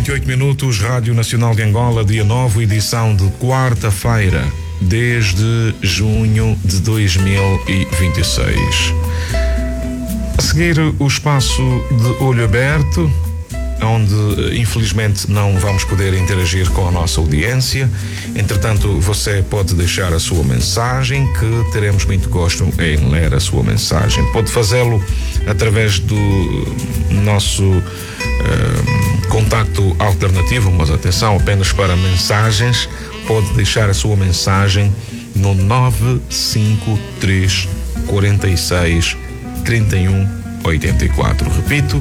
28 minutos, Rádio Nacional de Angola, dia 9, edição de quarta-feira, desde junho de 2026. A seguir, o espaço de olho aberto, onde infelizmente não vamos poder interagir com a nossa audiência. Entretanto, você pode deixar a sua mensagem, que teremos muito gosto em ler a sua mensagem. Pode fazê-lo através do nosso contacto alternativo, mas atenção, apenas para mensagens. Pode deixar a sua mensagem no 953 46 31 84. Repito,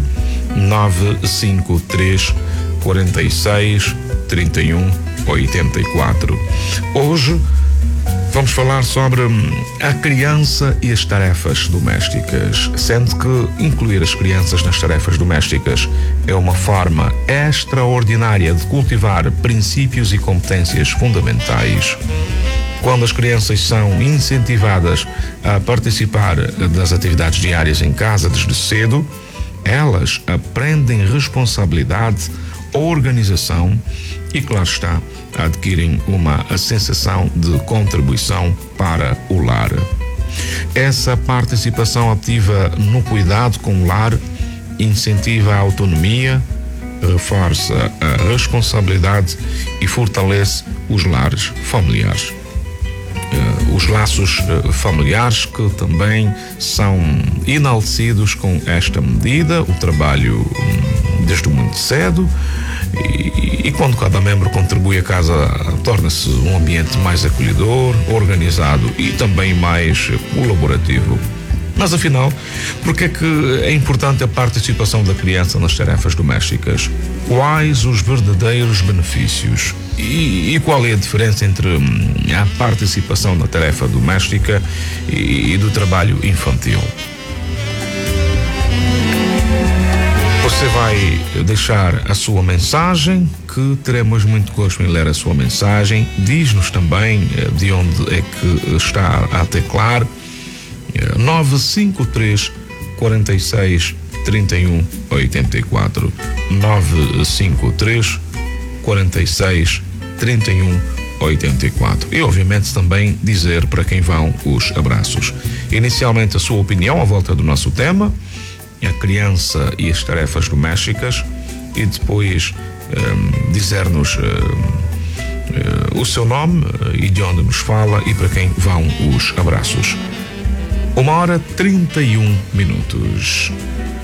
953 46 31 84. Hoje vamos falar sobre a criança e as tarefas domésticas, sendo que incluir as crianças nas tarefas domésticas é uma forma extraordinária de cultivar princípios e competências fundamentais. Quando as crianças são incentivadas a participar das atividades diárias em casa desde cedo, elas aprendem responsabilidade, organização e, claro está, adquirem uma sensação de contribuição para o lar. Essa participação ativa no cuidado com o lar incentiva a autonomia, reforça a responsabilidade e fortalece os lares familiares. Os laços familiares que também são enaltecidos com esta medida, o trabalho desde muito cedo, e quando cada membro contribui, a casa torna-se um ambiente mais acolhedor, organizado e também mais colaborativo. Mas afinal, por que é que é importante a participação da criança nas tarefas domésticas? Quais os verdadeiros benefícios? E qual é a diferença entre a participação na tarefa doméstica e do trabalho infantil? Você vai deixar a sua mensagem, que teremos muito gosto em ler a sua mensagem. Diz-nos também de onde é que está a teclar. 953 46 31 84. 953 46 31 84. E obviamente também dizer para quem vão os abraços. Inicialmente a sua opinião à volta do nosso tema, a criança e as tarefas domésticas, e depois dizer-nos o seu nome e de onde nos fala e para quem vão os abraços. 1h31.